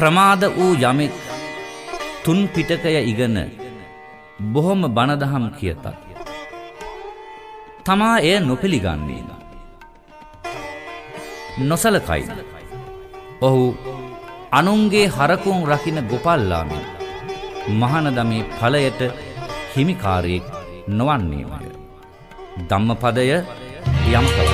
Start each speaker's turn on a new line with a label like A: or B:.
A: ප්‍රමාද වූ යමෙක් තුන් පිටකය ඉගෙන බොහොම බණදහම් කියතත් තමා එය නොපිළිගන්නේ නොසලකයි. ඔහු අනුන්ගේ හරකුන් රකින්න ගොපල්ලාමින් මහානදමේ ඵලයට හිමිකාරයෙක් නොවන්නේමය. ධම්මපදය යම්